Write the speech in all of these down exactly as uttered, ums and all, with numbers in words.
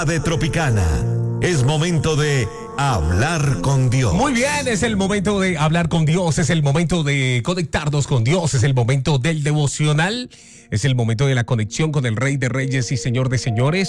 De Tropicana. Es momento de hablar con Dios. Muy bien, es el momento de hablar con Dios, es el momento de conectarnos con Dios, es el momento del devocional, es el momento de la conexión con el Rey de Reyes y Señor de Señores.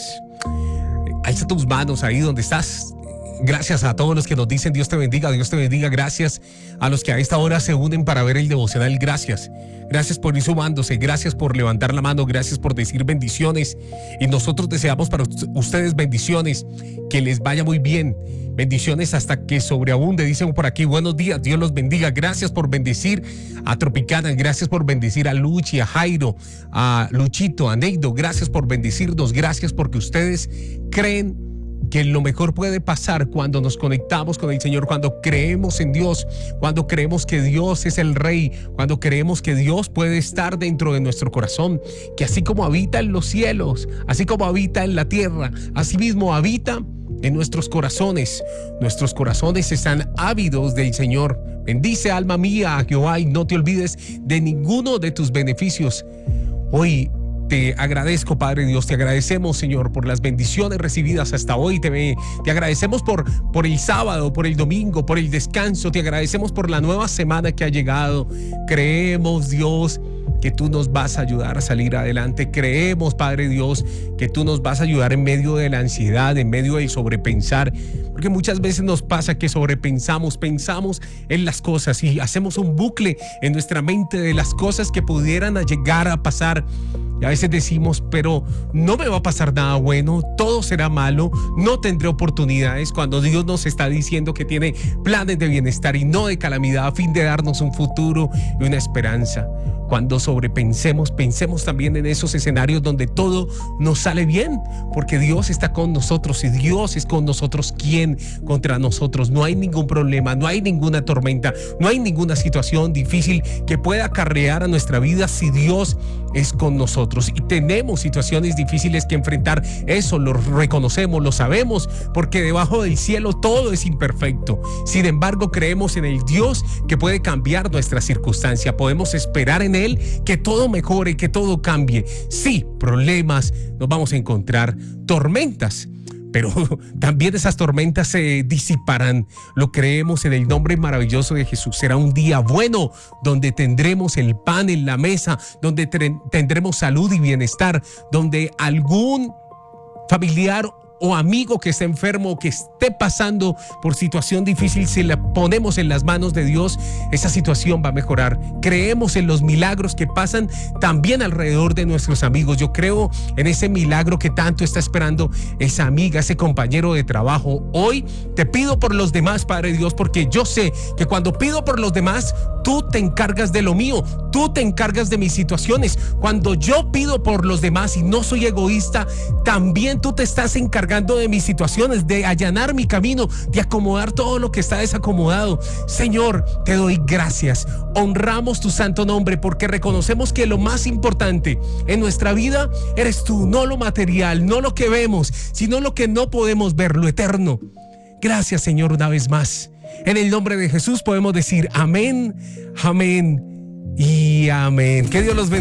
Alza tus manos ahí donde estás. Gracias a todos los que nos dicen Dios te bendiga, Dios te bendiga. Gracias a los que a esta hora se unen para ver el devocional. Gracias. Gracias por ir sumándose. Gracias por levantar la mano. Gracias por decir bendiciones. Y nosotros deseamos para ustedes bendiciones. Que les vaya muy bien. Bendiciones hasta que sobreabunde. Dicen por aquí, buenos días, Dios los bendiga. Gracias por bendecir a Tropicana. Gracias por bendecir a Luchi, a Jairo, a Luchito, a Neido. Gracias por bendecirnos. Gracias porque ustedes creen que lo mejor puede pasar cuando nos conectamos con el Señor, cuando creemos en Dios, cuando creemos que Dios es el Rey, cuando creemos que Dios puede estar dentro de nuestro corazón, que así como habita en los cielos, así como habita en la tierra, así mismo habita en nuestros corazones. Nuestros corazones están ávidos del Señor. Bendice, alma mía, a Jehová, y no te olvides de ninguno de tus beneficios. Hoy te agradezco, Padre Dios, te agradecemos, Señor, por las bendiciones recibidas hasta hoy. Te, te agradecemos por, por el sábado, por el domingo, por el descanso. Te agradecemos por la nueva semana que ha llegado. Creemos, Dios, que tú nos vas a ayudar a salir adelante. Creemos, Padre Dios, que tú nos vas a ayudar en medio de la ansiedad, en medio del sobrepensar, porque muchas veces nos pasa que sobrepensamos, pensamos en las cosas y hacemos un bucle en nuestra mente de las cosas que pudieran llegar a pasar. Y a veces decimos, pero no me va a pasar nada bueno, todo será malo, no tendré oportunidades, cuando Dios nos está diciendo que tiene planes de bienestar y no de calamidad, a fin de darnos un futuro y una esperanza. Cuando sobrepensemos, pensemos también en esos escenarios donde todo nos sale bien, porque Dios está con nosotros y Dios es con nosotros. ¿Quién contra nosotros? No hay ningún problema, no hay ninguna tormenta, no hay ninguna situación difícil que pueda acarrear a nuestra vida si Dios es con nosotros. Y tenemos situaciones difíciles que enfrentar, eso lo reconocemos, lo sabemos, porque debajo del cielo todo es imperfecto. Sin embargo, creemos en el Dios que puede cambiar nuestra circunstancia. Podemos esperar en Él que todo mejore, que todo cambie. Sí, problemas, nos vamos a encontrar tormentas, pero también esas tormentas se disiparán. Lo creemos en el nombre maravilloso de Jesús. Será un día bueno donde tendremos el pan en la mesa, donde tendremos salud y bienestar, donde algún familiar o amigo que esté enfermo o que esté pasando por situación difícil, si la ponemos en las manos de Dios, esa situación va a mejorar. Creemos en los milagros que pasan también alrededor de nuestros amigos. Yo creo en ese milagro que tanto está esperando esa amiga, ese compañero de trabajo. Hoy te pido por los demás, Padre Dios, porque yo sé que cuando pido por los demás, tú te encargas de lo mío, tú te encargas de mis situaciones. Cuando yo pido por los demás y no soy egoísta, también tú te estás encargando de mis situaciones, de allanar mi camino, de acomodar todo lo que está desacomodado. Señor, te doy gracias. Honramos tu santo nombre porque reconocemos que lo más importante en nuestra vida eres tú, no lo material, no lo que vemos, sino lo que no podemos ver, lo eterno. Gracias, Señor, una vez más. En el nombre de Jesús podemos decir amén, amén y amén. Que Dios los bendiga.